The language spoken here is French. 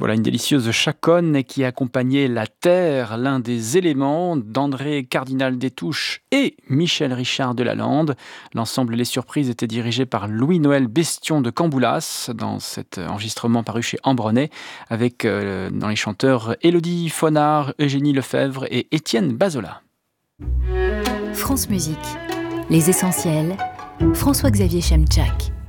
Voilà une délicieuse chaconne qui accompagnait la terre, l'un des éléments d'André Cardinal-Détouche et Michel Richard de Lalande. L'ensemble Les Surprises était dirigé par Louis-Noël Bestion de Camboulas dans cet enregistrement paru chez Ambronay avec dans les chanteurs Élodie Fonard, Eugénie Lefebvre et Étienne Bazola. France Musique, les essentiels, François-Xavier Chemchak.